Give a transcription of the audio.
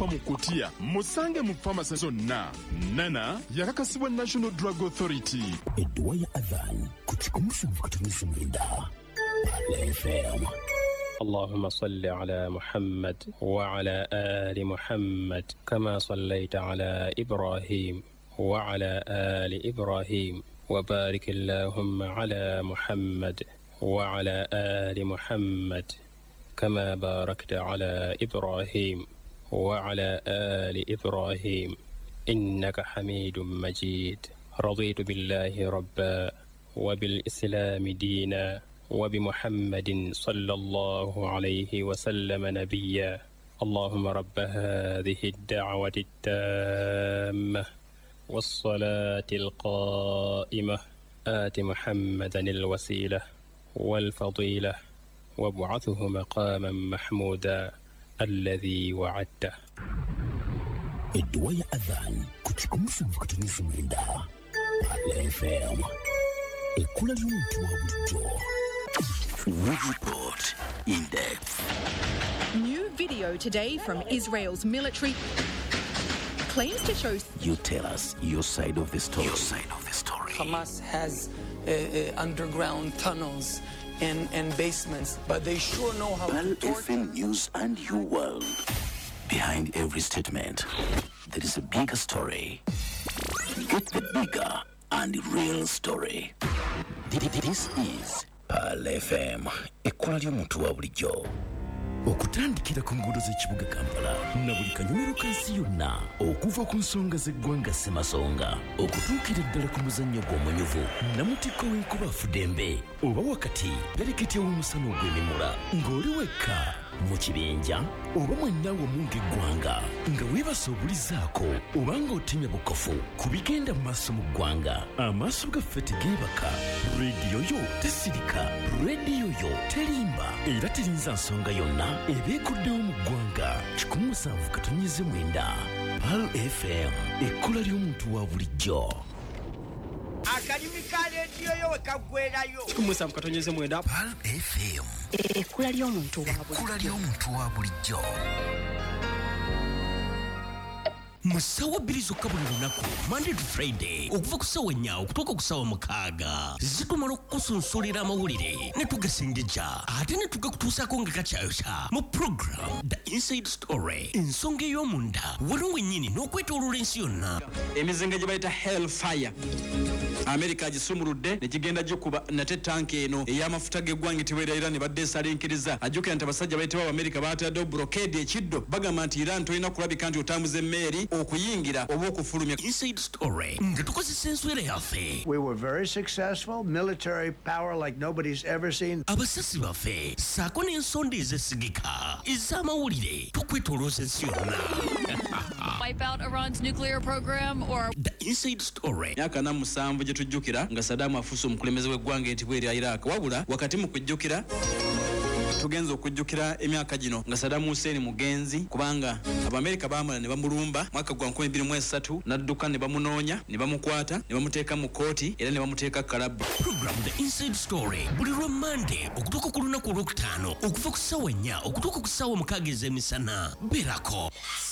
mu kutiya musange mu pharmacy zonna. Nana yakakasibwa National Drug Authority. Edduwa ya Adhan ku 107.9 FM. اللهم صل على محمد وعلى آل محمد كما صليت على إبراهيم وعلى آل إبراهيم وبارك اللهم على محمد وعلى آل محمد كما باركت على إبراهيم وعلى آل إبراهيم إنك حميد مجيد. رضيت بالله ربا وبالإسلام دينا وبمحمد صلى الله عليه وسلم نبيا. اللهم رب هذه الدعوة التامة والصلاة القائمة آت محمدا الوسيلة والفضيلة وابعثه مقاما محمودا الذي وعدته. Edduwa ya Adhan ku 107.9 FM. Ekkula ly'omuntu wa bulijjo. Report in depth. New video today from Israel's military claims to show. You tell us your side of the story. Hamas has underground tunnels and basements, but they sure know how to torture. FM News and your world. Behind every statement, there is a bigger story. Get the bigger and real story. This is Pearl FM, ekkula ly'omuntu wa bulijjo. Okutandikira ku nguudo z'ekibuga Kampala na buli kanyomero kansi yonna, okuva ku nsonga z'eggwanga Ssemasonga okutuukira ddala ku muzannyo gw'omanyuvu namutikko w'enkuba Afudembe, oba wakati pereketya w'omusana ogw'emimula ng'oli wekka mu kibinja oba mwenna wamu ng'eggwanga nga weebase obulizaako oba ng'otemya bukofu ku bigenda mu maaso mu ggwanga. Amaaso gaffe tegeebaka, leediyo yo tesirika, leediyo yo terimba era terinza nsonga yonna ebeekuddewo mu ggwanga. 107.9 Pearl FM, ekkula ly'omuntu wa bulijjo. Akalimu ka leediyo yo we kaggwerayo. 107.9 Pearl FM, Ekkula ly'omuntu wa bulijjo. Musawa bbiri zokka buli lunaku Monday to Friday okuva ku ssaawa 4 okutuuka ku ssaawa 6 zitumala okukusunsulira amawulire ne tugasengejja ate ne tugakutuusaako nga gakyayokya mu program The Inside Story, ensonga ey'omunda waliwo wennyini n'okwetooloola ensi yonna. Emizinga gye bayita Hellfire America agisumuludde ne kigenda gikuba nate tanki eno ey'amafuta g'eggwanga etibera Iran badde esalinkiriza ajjukira nti abasajja bayitibwa America baataddewo blockade ekiddo bagamba nti Iran tolina kulabika nti otambuza emmeeri okuyingira oba okufulumya. Inside Story nga tukozesa enswera yaffe. We were very successful, military power like nobody's ever seen. Abasasi baffe saako n'ensonda ezesigika ez'amawulire tukwetolooza ensi yonna. Wipe out Iran's nuclear program or The Inside Story. Myaka 7 gye tujjukira nga Saddam afuuse omukulembeze w'eggwanga etibwa erya Iraq, wabula wakati mu kujjukira tugenza okujjukira emyaka gino nga Saddam Hussein mugenzi kubanga Abamerika baamala ne bamulumba mwaka gwa 2003 n'adduka ne bamunoonya ne bamukwata ne bamuteeka mu kooti era ne bamuteeka kalabu. Program The Inside Story buli lwa Monday okutuuka ku lunaku olwokutaano okuva ku ssaawa 4 okutuuka ku ssaawa 6 ez'emisana. Berako.